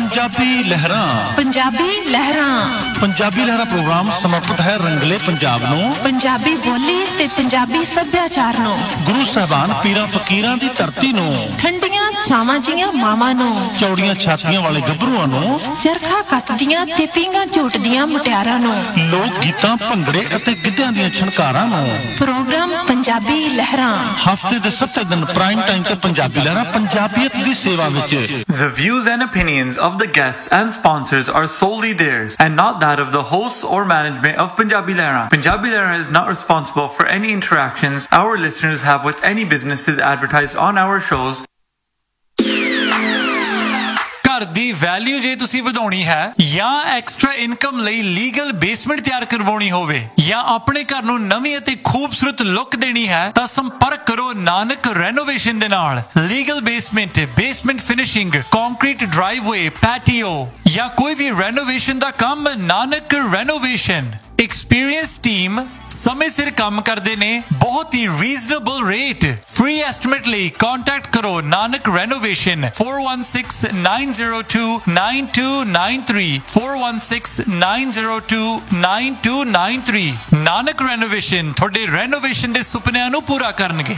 Punjabi लहरां programme समर्पित है रंगले पंजाब नूं, पंजाबी बोली ते पंजाबी सभ्याचार नूं, गुरु साहबान पीरां फकीरां दी धरती नूं, ठंडियां छावां जियां मावां नूं, चौड़ियां छातियां वाले गभरूआं नूं, चरखा कतदियां ते पींगां झूटदियां मुटियारां नूं, लोक गीतां भंगड़े अते गिद्धियां दीयां छणकारां नूं। प्रोग्राम पंजाबी लहरां हफ्ते दे 7 दिन प्राइम टाइम ते पंजाबी लहरां पंजाबियत दी सेवा विच। The views and opinions of the guests and sponsors are solely theirs and not that of the hosts or management of Punjabi Lehra. Punjabi Lehra is not responsible for any interactions our listeners have with any businesses advertised on our shows. ਘਰ ਦੀ value ਜੇ ਤੁਸੀਂ ਵਧਾਉਣੀ ਹੈ ਜਾਂ extra income ਲਈ legal basement ਤਿਆਰ ਕਰਵਾਉਣੀ ਹੋਵੇ ਜਾਂ ਆਪਣੇ ਘਰ ਨੂੰ ਨਵੀਂ ਅਤੇ ਖੂਬਸੂਰਤ ਲੁੱਕ ਦੇਣੀ ਹੈ ਤਾਂ ਸੰਪਰਕ ਕਰੋ ਨਾਨਕ ਰੈਨੋਵੇਸ਼ਨ ਦੇ ਨਾਲ। Legal basement finishing, concrete ਡਰਾਈਵਵੇ, patio ਜਾਂ ਕੋਈ ਵੀ ਰੈਨੋਵੇਸ਼ਨ ਦਾ ਕੰਮ, ਨਾਨਕ ਰੈਨੋਵੇਸ਼ਨ। एक्सपीरियंस टीम समय सिर काम करते ने, बहुत ही रीजनेबल रेट। फ्री एस्टिमेट ਲਈ कांटेक्ट करो नानक रेनोवेशन 4169029293 4169029293। नानक रेनोवेशन ਤੁਹਾਡੇ ਰੈਨੋਵੇਸ਼ਨ ਦੇ ਸੁਪਨਿਆਂ ਨੂੰ ਪੂਰਾ ਕਰਨਗੇ।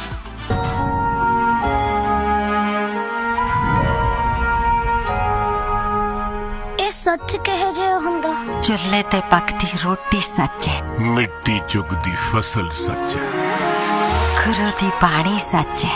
सच कहे जे हुंदा, चुल्हे ते पकदी रोटी सच है, मिट्टी चुगदी फसल सच है, गुरु दी बाणी सच है।